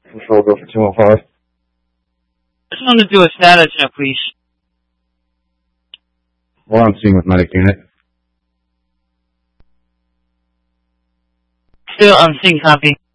Control, go for 215. Just want to do a status check, please. Well, I'm seeing with medic unit. Still on scene, copy.